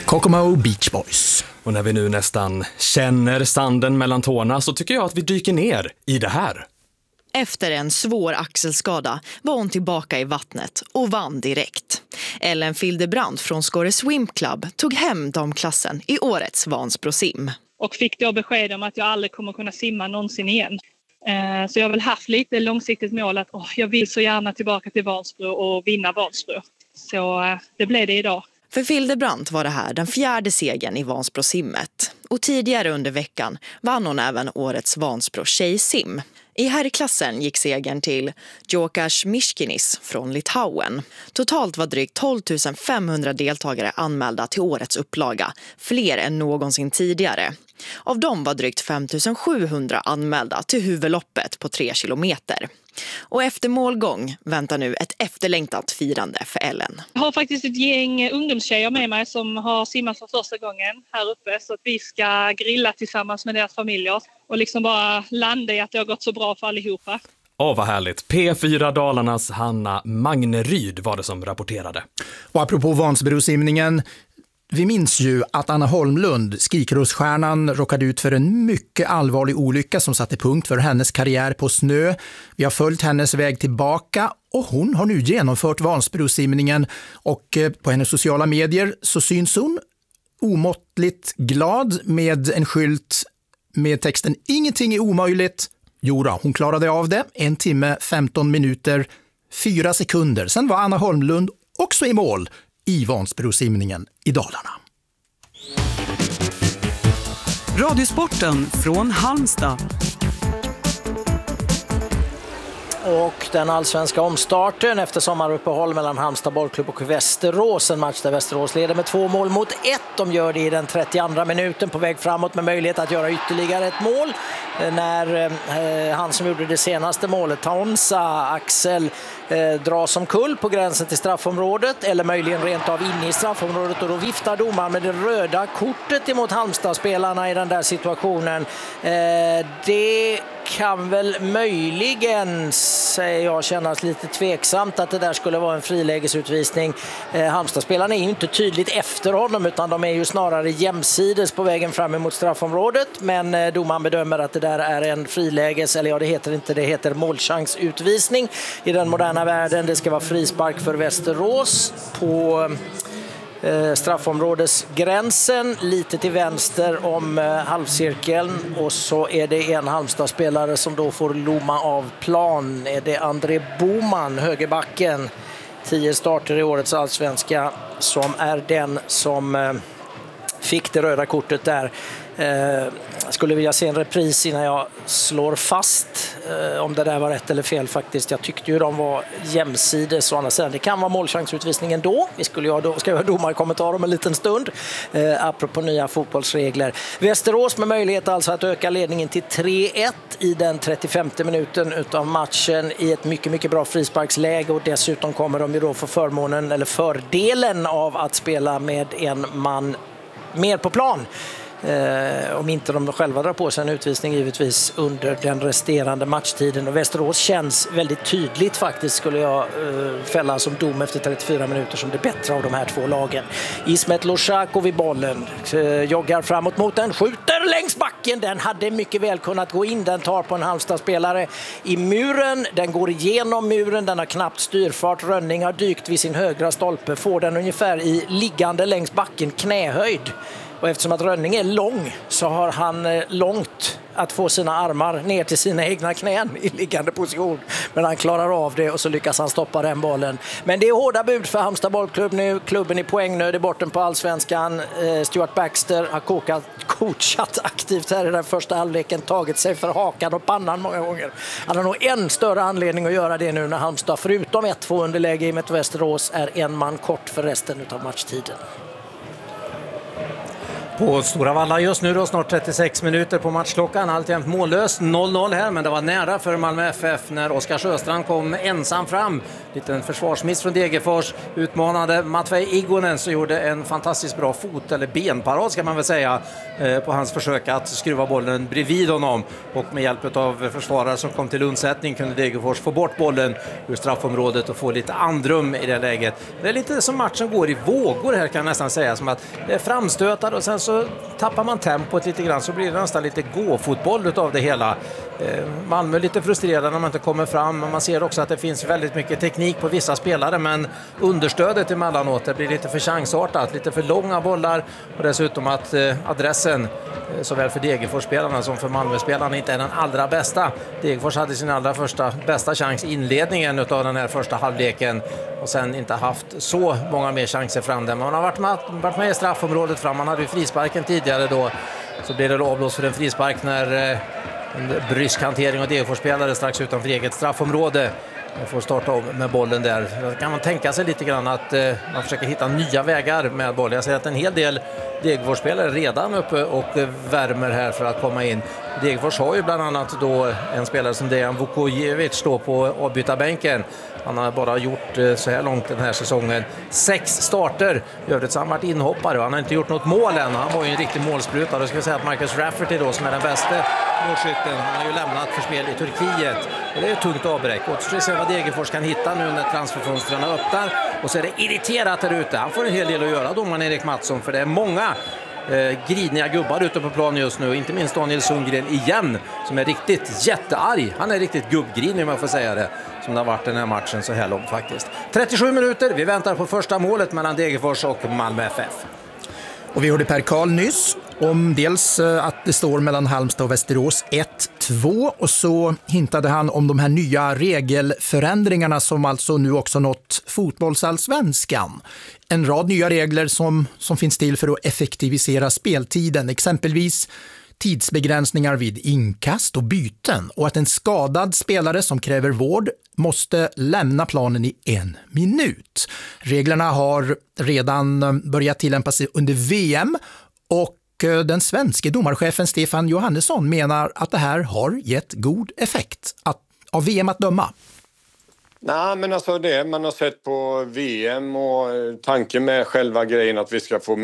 Kokomo Beach Boys. Och när vi nu nästan känner sanden mellan tårna så tycker jag att vi dyker ner i det här. Efter en svår axelskada var hon tillbaka i vattnet och vann direkt. Ellen Fildebrandt från Skåre Swim Club tog hem damklassen i årets Vansbro sim. Och fick då besked om att jag aldrig kommer kunna simma någonsin igen. Så jag har väl haft lite långsiktigt mål att jag vill så gärna tillbaka till Vansbro och vinna Vansbro. Så det blev det idag. För Fildebrandt var det här den 4:e segern i Vansbro simmet. Och tidigare under veckan vann hon även årets Vansbro tjejsim. I herrklassen gick segern till Djokas Miškinis från Litauen. Totalt var drygt 12 500 deltagare anmälda till årets upplaga, fler än någonsin tidigare. Av dem var drygt 5 700 anmälda till huvudloppet på 3 kilometer. Och efter målgång väntar nu ett efterlängtat firande för Ellen. Jag har faktiskt ett gäng ungdomstjejer med mig som har simmat för första gången här uppe. Så att vi ska grilla tillsammans med deras familjer och liksom bara landa i att det har gått så bra för allihopa. Vad härligt. P4 Dalarnas Hanna Magneryd var det som rapporterade. Och apropå Vansbrosimningen, vi minns ju att Anna Holmlund, skikrossstjärnan, råkade ut för en mycket allvarlig olycka som satte punkt för hennes karriär på snö. Vi har följt hennes väg tillbaka och hon har nu genomfört Vansbrosimningen och på hennes sociala medier så syns hon omåttligt glad med en skylt med texten "Ingenting är omöjligt". Jodå, hon klarade av det. 1 timme, 15 minuter, 4 sekunder. Sen var Anna Holmlund också i mål i Vansbrosimningen i Dalarna. Radiosporten från Halmstad. Och den allsvenska omstarten efter sommaruppehåll mellan Halmstad bollklubb och Västerås. En match där Västerås leder med 2-1. De gör det i den 32:a minuten på väg framåt med möjlighet att göra ytterligare ett mål. När han som gjorde det senaste målet, Taonsa Axel, dras omkull på gränsen till straffområdet eller möjligen rent av inne i straffområdet, och då viftar domaren med det röda kortet emot Halmstad-spelarna i den där situationen. Det kan väl möjligen, säger jag, kännas lite tveksamt att det där skulle vara en frilägesutvisning. Halmstad-spelarna är ju inte tydligt efter honom utan de är ju snarare jämsides på vägen fram emot straffområdet, men domaren bedömer att det där är en friläges, eller det heter inte, det heter målchansutvisning i den moderna världen. Det ska vara frispark för Västerås på straffområdesgränsen lite till vänster om halvcirkeln, och så är det en Halmstad-spelare som då får lomma av plan. Är det André Boman, högerbacken, 10 starter i årets allsvenska, som är den som fick det röda kortet där. Jag skulle vilja se en repris innan jag slår fast om det där var rätt eller fel faktiskt. Jag tyckte ju de var jämsides, å andra sidan. Det kan vara målchansutvisningen då. Vi ska göra domarkommentar om en liten stund. Apropå nya fotbollsregler. Västerås med möjlighet alltså att öka ledningen till 3-1 i den 35:e minuten utav matchen i ett mycket, mycket bra frisparksläge, och dessutom kommer de ju då få förmånen eller fördelen av att spela med en man mer på plan. Om inte de själva drar på sig en utvisning givetvis under den resterande matchtiden. Och Västerås känns väldigt tydligt faktiskt, skulle jag fälla som dom efter 34 minuter, som det bättre av de här två lagen. Ismet Loshakov vid bollen, joggar framåt mot den, skjuter längs backen. Den hade mycket väl kunnat gå in. Den tar på en Halmstad-spelare i muren. Den går igenom muren. Den har knappt styrfart. Rönning har dykt vid sin högra stolpe. Får den ungefär i liggande längs backen, knähöjd. Och eftersom att Rönning är lång så har han långt att få sina armar ner till sina egna knän i liggande position. Men han klarar av det och så lyckas han stoppa den bollen. Men det är hårda bud för Halmstad bollklubb nu. Klubben i poängnöd i botten på allsvenskan. Stuart Baxter har coachat aktivt här i den första halvleken. Tagit sig för hakan och pannan många gånger. Han har nog en större anledning att göra det nu när Halmstad förutom 1-2 underläge i Met Västerås är en man kort för resten av matchtiden. På Stora Valla just nu då, snart 36 minuter på matchklockan, alltjämt mållöst 0-0 här, men det var nära för Malmö FF när Oskar Sjöstrand kom ensam fram. Liten försvarsmiss från Degerfors. Utmanade Matvej Igonen så gjorde en fantastiskt bra fot- eller benparad ska man väl säga på hans försök att skruva bollen bredvid honom. Och med hjälp av försvarare som kom till undsättning kunde Degerfors få bort bollen ur straffområdet och få lite andrum i det läget. Det är lite som matchen går i vågor här kan jag nästan säga. Som att det är framstötar och sen så tappar man tempot lite grann så blir det nästan lite gåfotboll utav det hela. Malmö är lite frustrerade när man inte kommer fram, men man ser också att det finns väldigt mycket teknik på vissa spelare, men understödet emellanåt det blir lite för chansartat, lite för långa bollar och dessutom att adressen såväl för Degerfors-spelarna som för Malmö-spelarna inte är den allra bästa. Degerfors hade sin allra första bästa chans i inledningen av den här första halvleken och sen inte haft så många mer chanser fram där. Man har varit med i straffområdet fram, man hade ju frisparken tidigare då, så blev det avblåst för en frispark när en brysk hantering av Degerfors-spelare strax utanför eget straffområde. Man får starta om med bollen där. Då kan man tänka sig lite grann att man försöker hitta nya vägar med bollen. Jag ser att en hel del Degerfors-spelare redan uppe och värmer här för att komma in. Degerfors har ju bland annat då en spelare som Dejan Vukojevic står på avbytarbänken. Han har bara gjort så här långt den här säsongen 6 starter. I övrigt så har han varit inhoppare och han har inte gjort något mål än. Han var ju en riktig målsprutare. Jag ska säga att Marcus Rafferty då, som är den bästa målskytten, han har ju lämnat för spel i Turkiet. Och det är ett tungt avbräck. Och så ser vad Degerfors kan hitta nu när transferfönstren öppnar. Och så är det irriterat där ute. Han får en hel del att göra, domaren Erik Mattsson, för det är många gridniga gubbar ute på plan just nu, inte minst Daniel Sundgren igen som är riktigt jättearg. Han är riktigt gubbgrinig om jag får säga det, som det har varit den här matchen så här långt faktiskt. 37 minuter, vi väntar på första målet mellan Degerfors och Malmö FF. Och vi hörde Per Karl nyss om dels att det står mellan Halmstad och Västerås 1-2 och så hintade han om de här nya regelförändringarna som alltså nu också nått fotbollsallsvenskan. En rad nya regler som finns till för att effektivisera speltiden, exempelvis tidsbegränsningar vid inkast och byten och att en skadad spelare som kräver vård måste lämna planen i 1 minut. Reglerna har redan börjat tillämpas under VM och den svenska domarchefen Stefan Johannesson menar att det här har gett god effekt av VM att döma. Nej, men alltså det man har sett på VM och tanken med själva grejen att vi ska få